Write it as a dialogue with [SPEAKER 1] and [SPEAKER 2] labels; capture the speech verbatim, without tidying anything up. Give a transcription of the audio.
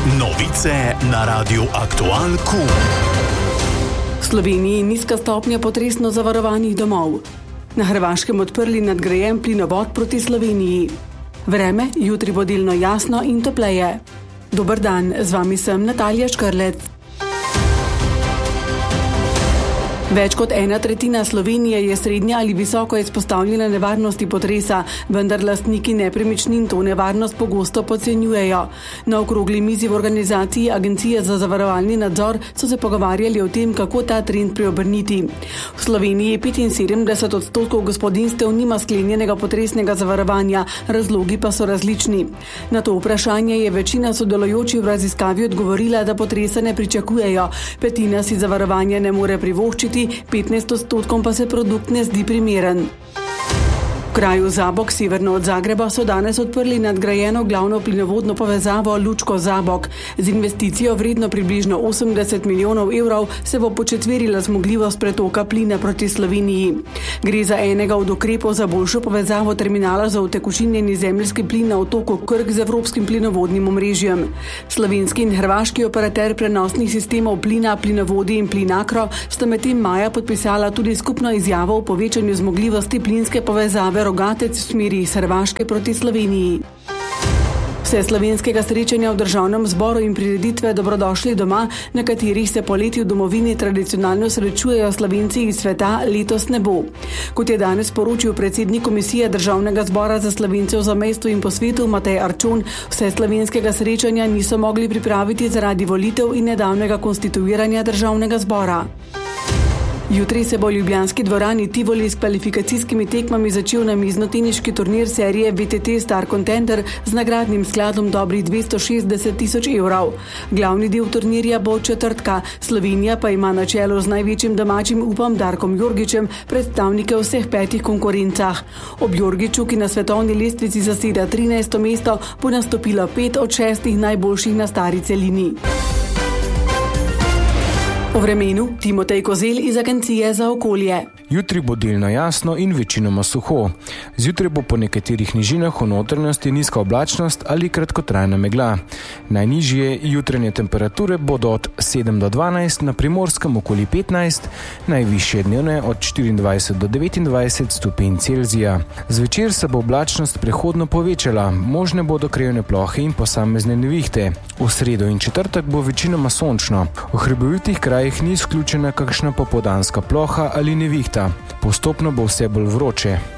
[SPEAKER 1] Novice na Radiu Aktual Q.
[SPEAKER 2] V Sloveniji nizka stopnja potresno zavarovanih domov. Na Hrvaškem odprli nadgrajen plinovod proti Sloveniji. Vreme jutri bo delno jasno in topleje. Dober dan, z vami sem Natalija Škrlec. Več kot ena tretjina Slovenije je srednja ali visoko izpostavljena nevarnosti potresa, vendar lastniki nepremičnin to nevarnost pogosto podcenjujejo. Na okrogli mizi v organizaciji Agencije za zavarovalni nadzor so se pogovarjali o tem, kako ta trend preobrniti. V Sloveniji petinsedemdeset odstotkov gospodinjstev nima sklenjenega potresnega zavarovanja, razlogi pa so različni. Na to vprašanje je večina sodelujočih v raziskavi odgovorila, da potresa ne pričakujejo, petina si zavarovanja ne more privoščiti, petnajst odstotkom pa se produkt ne zdi primeren. V kraju Zabok, severno od Zagreba, so danes odprli nadgrajeno glavno plinovodno povezavo Lučko-Zabok. Z investicijo vredno približno osemdeset milijonov evrov se bo početverila zmogljivost pretoka plina proti Sloveniji. Gre za enega od ukrepov za boljšo povezavo terminala za utekočinjeni zemeljski plin na otoku Krk z evropskim plinovodnim omrežjem. Slovenski in hrvaški operater prenosnih sistemov plina, Plinovodi in Plinakro sta medtem maja podpisala tudi skupno izjavo o povečanju zmogljivosti plinske povezave Rogatec v smeri iz Hrvaške proti Sloveniji. Vse slovenskega srečanja v državnem zboru in prireditve Dobrodošli doma, na katerih se poleti v domovini tradicionalno srečujejo Slovenci iz sveta, letos ne bo. Kot je danes poročil predsednik Komisije Državnega zbora za Slovence v zamejstvu in po svetu Matej Arčon, vse slovenskega srečanja niso mogli pripraviti zaradi volitev in nedavnega konstituiranja državnega zbora. Jutri se bo v ljubljanski dvorani Tivoli s kvalifikacijskimi tekmami začel namiznoteniški turnir serije V T T Star Contender z nagradnim skladom dobrih dvesto šestdeset tisoč evrov. Glavni del turnirja bo od četrtka, Slovenija pa ima na čelu z največjim domačim upom Darkom Jorgičem predstavnike v vseh petih konkurencah. Ob Jorgiču, ki na svetovni lestvici zaseda trinajsto mesto, bo nastopilo pet od šestih najboljših na stari celini. O vremenu Timotej Kozel iz Agencije za okolje.
[SPEAKER 3] Jutri bo delno jasno in večinoma suho. Zjutraj bo po nekaterih nižinah v notranjosti nizka oblačnost ali kratkotrajna megla. Najnižje jutranje temperature bodo od sedem do dvanajst, na Primorskem okoli petnajst, najvišje dnevne od štiriindvajset do devetindvajset stopinj Celzija. Zvečer se bo oblačnost prehodno povečala, možne bodo krajevne plohe in posamezne nevihte. V sredo in četrtek bo večinoma sončno. V hribovitih krajih ni izključena kakšna popoldanska ploha ali nevihta. Postopno bo vse bolj vroče.